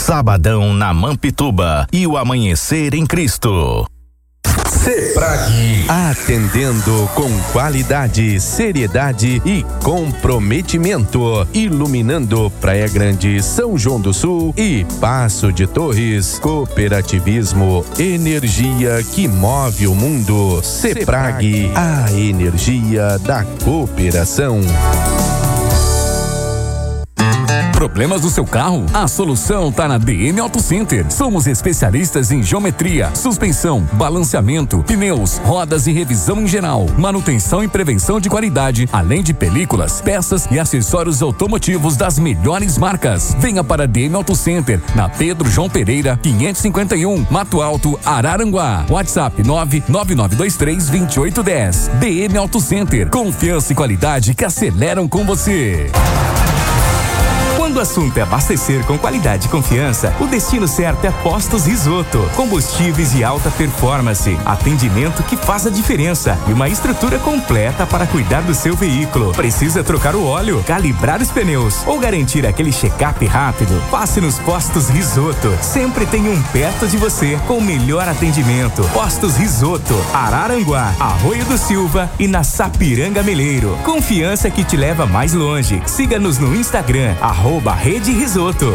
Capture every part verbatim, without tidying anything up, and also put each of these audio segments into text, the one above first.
Sabadão na Mampituba e o amanhecer em Cristo. CEPRAG, atendendo com qualidade, seriedade e comprometimento, iluminando Praia Grande, São João do Sul e Passo de Torres. Cooperativismo, energia que move o mundo. CEPRAG, a energia da cooperação. Problemas do seu carro? A solução tá na D M Auto Center. Somos especialistas em geometria, suspensão, balanceamento, pneus, rodas e revisão em geral, manutenção e prevenção de qualidade, além de películas, peças e acessórios automotivos das melhores marcas. Venha para a D M Auto Center, na Pedro João Pereira, quinhentos e cinquenta e um, Mato Alto, Araranguá. WhatsApp nove nove nove dois três dois oito um zero. D M Auto Center, confiança e qualidade que aceleram com você. Quando o assunto é abastecer com qualidade e confiança, o destino certo é Postos Risoto. Combustíveis de alta performance, atendimento que faz a diferença e uma estrutura completa para cuidar do seu veículo. Precisa trocar o óleo, calibrar os pneus ou garantir aquele check-up rápido? Passe nos Postos Risoto. Sempre tem um perto de você com o melhor atendimento. Postos Risoto, Araranguá, Arroio do Silva e na Sapiranga Meleiro. Confiança que te leva mais longe. Siga-nos no Instagram, arroba Rede Risoto.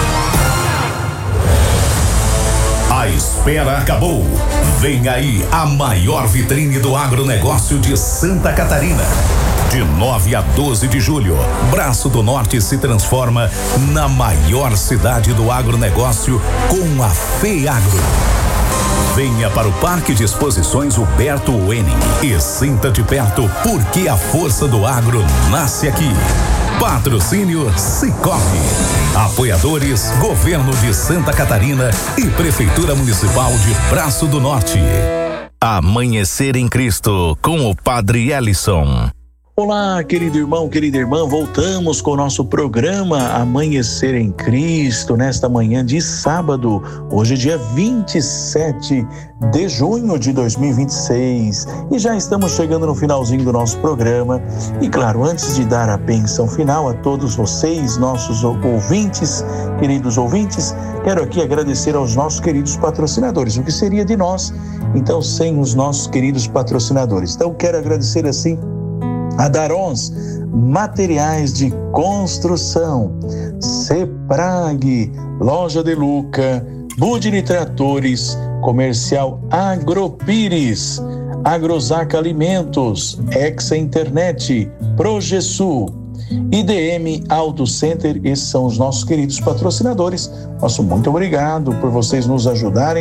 A espera acabou. Vem aí a maior vitrine do agronegócio de Santa Catarina. De nove a doze de julho, Braço do Norte se transforma na maior cidade do agronegócio com a FEAGRO. Venha para o Parque de Exposições Huberto Wenning e sinta de perto porque a força do agro nasce aqui. Patrocínio Sicoob. Apoiadores Governo de Santa Catarina e Prefeitura Municipal de Braço do Norte. Amanhecer em Cristo com o Padre Ellison. Olá, querido irmão, querida irmã, voltamos com o nosso programa Amanhecer em Cristo, nesta manhã de sábado, hoje é dia vinte e sete de junho de dois mil e vinte e seis, e já estamos chegando no finalzinho do nosso programa. E claro, antes de dar a bênção final a todos vocês, nossos ouvintes, queridos ouvintes, quero aqui agradecer aos nossos queridos patrocinadores. O que seria de nós, então, sem os nossos queridos patrocinadores? Então, quero agradecer assim a Darons Materiais de Construção, CEPRAG, Loja de Luca, Budini Tratores, Comercial Agropires, Agrozac Alimentos, Exa Internet, Progesul e D M Auto Center. Esses são os nossos queridos patrocinadores. Nosso muito obrigado por vocês nos ajudarem